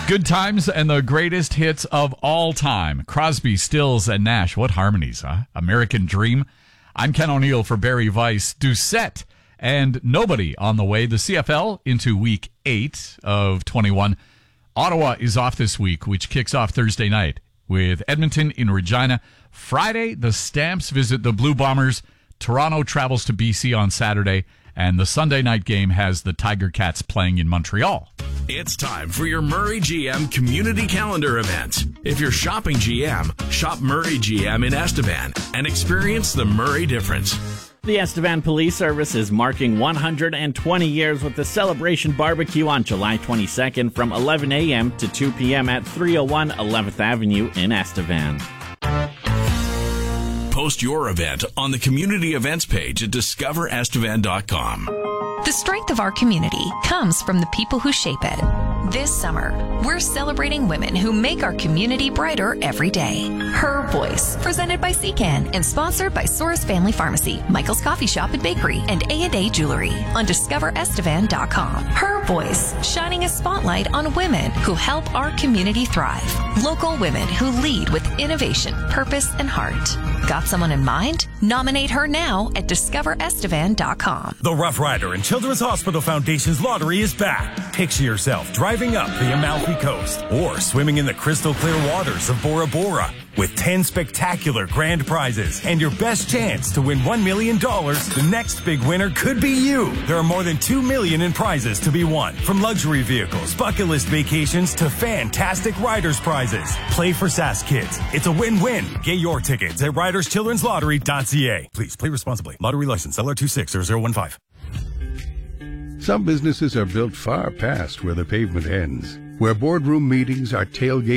Good times and the greatest hits of all time. Crosby, Stills, and Nash. What harmonies, huh? American Dream. I'm Ken O'Neill for Barry Weiss. Doucette and Nobody on the way. The CFL into week 8 of 21. Ottawa is off this week, which kicks off Thursday night with Edmonton in Regina. Friday, the Stamps visit the Blue Bombers. Toronto travels to BC on Saturday. And the Sunday night game has the Tiger Cats playing in Montreal. It's time for your Murray GM Community Calendar event. If you're shopping GM, shop Murray GM in Estevan and experience the Murray difference. The Estevan Police Service is marking 120 years with the Celebration Barbecue on July 22nd from 11 a.m. to 2 p.m. at 301 11th Avenue in Estevan. Post your event on the community events page at discoverestevan.com. The strength of our community comes from the people who shape it. This summer, we're celebrating women who make our community brighter every day. Her Voice, presented by Secan and sponsored by Soros Family Pharmacy, Michael's Coffee Shop and Bakery, and A&A Jewelry on discoverestevan.com. Her Voice, shining a spotlight on women who help our community thrive. Local women who lead with innovation, purpose, and heart. Got someone in mind? Nominate her now at discoverestevan.com. The Rough Rider and Children's Hospital Foundation's lottery is back. Picture yourself driving up the Amalfi Coast or swimming in the crystal clear waters of Bora Bora with 10 spectacular grand prizes and your best chance to win $1 million. The next big winner could be you. There are more than $2 million in prizes to be won, from luxury vehicles, bucket list vacations to fantastic riders prizes. Play for SAS Kids. It's a win-win. Get your tickets at riderschildrenslottery.ca. Please play responsibly. Lottery license LR260015. Some businesses are built far past where the pavement ends, where boardroom meetings are tailgate